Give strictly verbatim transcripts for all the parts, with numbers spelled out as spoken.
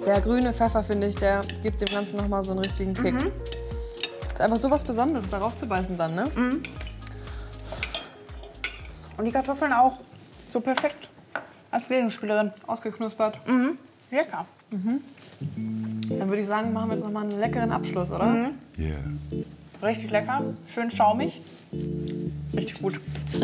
Der grüne Pfeffer, finde ich, der gibt dem Ganzen nochmal so einen richtigen Kick. Mhm. Ist einfach so was Besonderes, darauf zu beißen dann, ne? Mhm. Und die Kartoffeln auch so perfekt als Gegenspielerin. Ausgeknuspert. Mhm. Lecker. Mhm. Dann würde ich sagen, machen wir jetzt nochmal einen leckeren Abschluss, oder? Mhm. Yeah. Richtig lecker, schön schaumig. Richtig gut.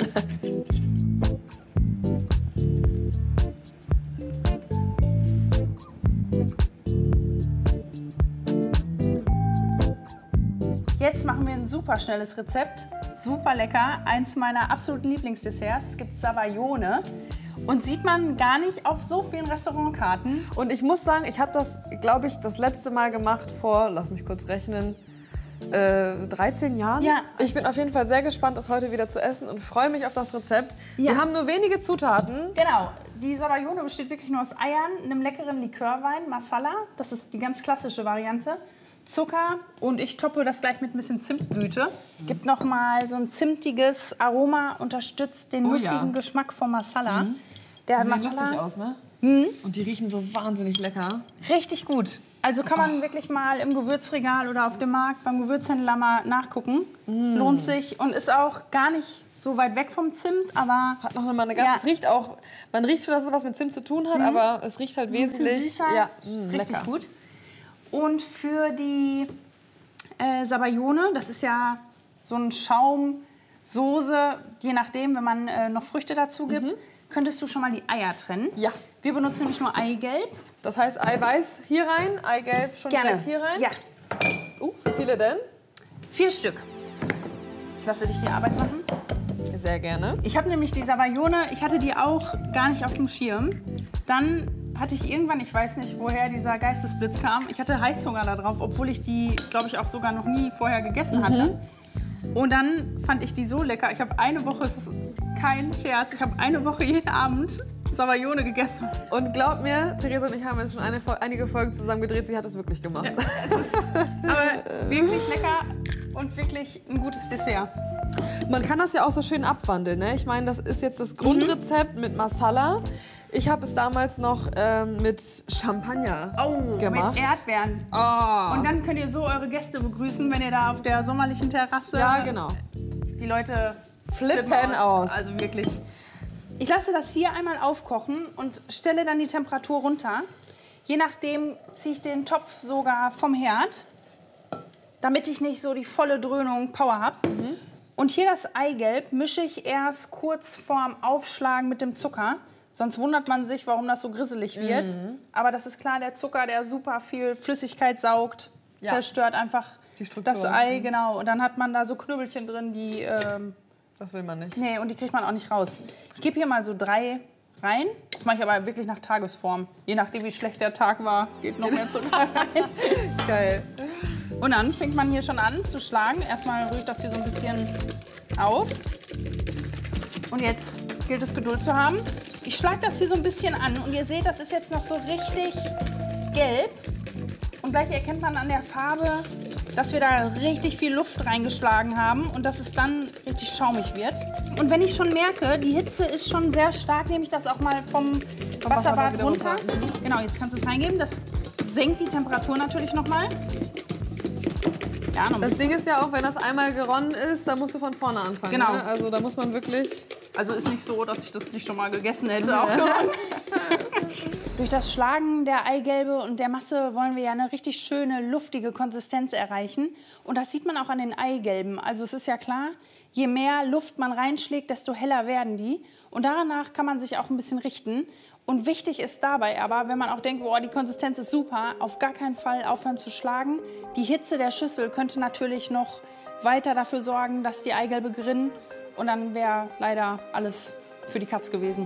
Jetzt machen wir ein super schnelles Rezept. Super lecker. Eins meiner absoluten Lieblingsdesserts. Es gibt Sabayone. Und sieht man gar nicht auf so vielen Restaurantkarten. Und ich muss sagen, ich habe das, glaube ich, das letzte Mal gemacht vor, lass mich kurz rechnen, äh, dreizehn Jahren. Ja. Ich bin auf jeden Fall sehr gespannt, das heute wieder zu essen und freue mich auf das Rezept. Ja. Wir haben nur wenige Zutaten. Genau. Die Sabayone besteht wirklich nur aus Eiern, einem leckeren Likörwein, Masala. Das ist die ganz klassische Variante. Zucker und ich toppe das gleich mit ein bisschen Zimtblüte. Gibt noch mal so ein zimtiges Aroma, unterstützt den Oh, nussigen ja. Geschmack vom Masala. Mhm. Der Sieht Masala, lustig aus, ne? Mhm. Und die riechen so wahnsinnig lecker. Richtig gut. Also kann man oh. wirklich mal im Gewürzregal oder auf dem Markt beim Gewürzhändler mal nachgucken. Mm. Lohnt sich und ist auch gar nicht so weit weg vom Zimt, aber hat noch mal eine ganz. Ja. Es riecht auch. Man riecht schon, dass es was mit Zimt zu tun hat, mhm. aber es riecht halt wesentlich. Süßer. Ja, mh, ist lecker. richtig gut. Und für die äh, Sabayone, das ist ja so ein Schaumsoße, je nachdem, wenn man äh, noch Früchte dazu gibt, mhm. könntest du schon mal die Eier trennen. Ja. Wir benutzen nämlich nur Eigelb. Das heißt Eiweiß hier rein, Eigelb schon Gerne. direkt hier rein? Ja. Uh, wie viele denn? Vier Stück. Ich lasse dich die Arbeit machen. Sehr gerne. Ich habe nämlich die Sabayone, ich hatte die auch gar nicht auf dem Schirm. Dann hatte ich irgendwann, ich weiß nicht, woher dieser Geistesblitz kam, ich hatte Heißhunger da drauf, obwohl ich die, glaube ich, auch sogar noch nie vorher gegessen mhm. hatte. Und dann fand ich die so lecker. Ich habe eine Woche, es ist kein Scherz, ich habe eine Woche jeden Abend Sabayone gegessen. Und glaub mir, Theresa und ich haben jetzt schon eine, einige Folgen zusammen gedreht. Sie hat es wirklich gemacht. Ja, es ist aber wirklich lecker und wirklich ein gutes Dessert. Man kann das ja auch so schön abwandeln. Ne? Ich meine, das ist jetzt das Grundrezept mhm. mit Masala. Ich habe es damals noch ähm, mit Champagner oh, gemacht. Mit Erdbeeren. Oh. Und dann könnt ihr so eure Gäste begrüßen, wenn ihr da auf der sommerlichen Terrasse... Ja, genau. Die Leute flippen, flippen aus. aus. Also wirklich. Ich lasse das hier einmal aufkochen und stelle dann die Temperatur runter. Je nachdem ziehe ich den Topf sogar vom Herd, damit ich nicht so die volle Dröhnung Power habe. Mhm. Und hier das Eigelb mische ich erst kurz vorm Aufschlagen mit dem Zucker. Sonst wundert man sich, warum das so grisselig wird. Mhm. Aber das ist klar, der Zucker, der super viel Flüssigkeit saugt, ja. zerstört einfach die Struktur. Das Ei. Genau. Und dann hat man da so Knüppelchen drin, die... Ähm, das will man nicht. Nee, und die kriegt man auch nicht raus. Ich gebe hier mal so drei rein. Das mache ich aber wirklich nach Tagesform. Je nachdem, wie schlecht der Tag war, geht noch mehr Zucker rein. Geil. Und dann fängt man hier schon an zu schlagen. Erstmal rührt das hier so ein bisschen auf. Und jetzt gilt es, Geduld zu haben. Ich schlage das hier so ein bisschen an. Und ihr seht, das ist jetzt noch so richtig gelb. Und gleich erkennt man an der Farbe, dass wir da richtig viel Luft reingeschlagen haben und dass es dann richtig schaumig wird. Und wenn ich schon merke, die Hitze ist schon sehr stark, nehme ich das auch mal vom, vom Wasserbad runter. runter. Mhm. Genau, jetzt kannst du es reingeben. Das senkt die Temperatur natürlich nochmal. Ja, noch das Ding ist ja auch, wenn das einmal geronnen ist, dann musst du von vorne anfangen. Genau. Ne? Also da muss man wirklich... Also ist nicht so, dass ich das nicht schon mal gegessen hätte. Auch Durch das Schlagen der Eigelbe und der Masse wollen wir ja eine richtig schöne, luftige Konsistenz erreichen. Und das sieht man auch an den Eigelben. Also es ist ja klar, je mehr Luft man reinschlägt, desto heller werden die. Und danach kann man sich auch ein bisschen richten. Und wichtig ist dabei aber, wenn man auch denkt, boah, die Konsistenz ist super, auf gar keinen Fall aufhören zu schlagen. Die Hitze der Schüssel könnte natürlich noch weiter dafür sorgen, dass die Eigelbe gerinnen. Und dann wäre leider alles für die Katz gewesen.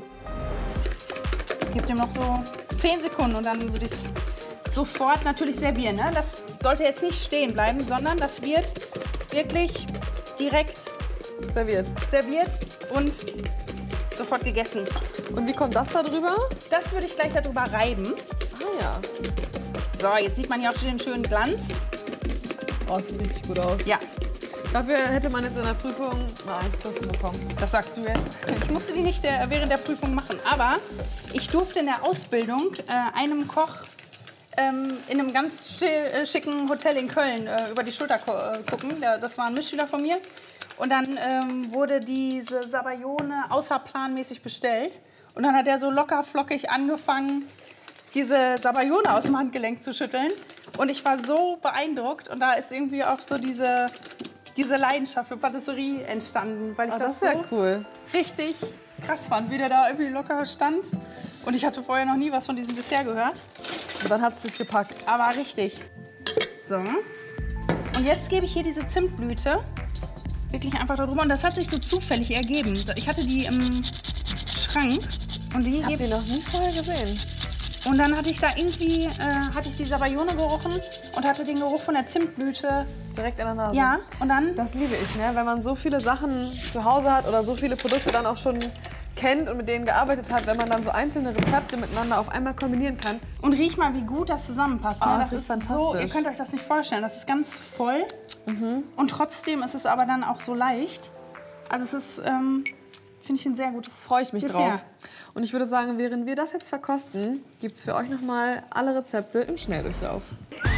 Ich gebe dem noch so zehn Sekunden und dann würde ich es sofort natürlich servieren. Ne? Das sollte jetzt nicht stehen bleiben, sondern das wird wirklich direkt serviert. serviert und sofort gegessen. Und wie kommt das da drüber? Das würde ich gleich darüber reiben. Ah ja. So, jetzt sieht man hier auch schon den schönen Glanz. Oh, das sieht richtig gut aus. Ja. Dafür hätte man jetzt in der Prüfung mal eins plus bekommen. Das sagst du jetzt. Ich musste die nicht der, während der Prüfung machen. Aber ich durfte in der Ausbildung äh, einem Koch ähm, in einem ganz schicken Hotel in Köln äh, über die Schulter gucken. Das war ein Mitschüler von mir. Und dann ähm, wurde diese Sabayone außerplanmäßig bestellt. Und dann hat er so locker flockig angefangen, diese Sabayone aus dem Handgelenk zu schütteln. Und ich war so beeindruckt. Und da ist irgendwie auch so diese, diese Leidenschaft für Patisserie entstanden. Weil ich oh, das, das ist so ja cool. richtig krass fand, wie der da irgendwie locker stand. Und ich hatte vorher noch nie was von diesem Dessert gehört. Und dann hat es dich gepackt. Aber richtig. So. Und jetzt gebe ich hier diese Zimtblüte wirklich einfach darüber. Und das hat sich so zufällig ergeben. Ich hatte die im Schrank. Und die ich habe die noch nie vorher gesehen. Und dann hatte ich da irgendwie, äh, hatte ich die Sabayone gerochen und hatte den Geruch von der Zimtblüte. Direkt in der Nase. Ja, und dann... Das liebe ich, ne? Wenn man so viele Sachen zu Hause hat oder so viele Produkte dann auch schon kennt und mit denen gearbeitet hat, wenn man dann so einzelne Rezepte miteinander auf einmal kombinieren kann. Und riech mal, wie gut das zusammenpasst. Ne? Oh, das, das ist ist fantastisch. So, ihr könnt euch das nicht vorstellen. Das ist ganz voll. Mhm. Und trotzdem ist es aber dann auch so leicht. Also es ist, ähm, finde ich, ein sehr gutes Freue ich mich Dessert. drauf. Und ich würde sagen, während wir das jetzt verkosten, gibt es für euch nochmal alle Rezepte im Schnelldurchlauf.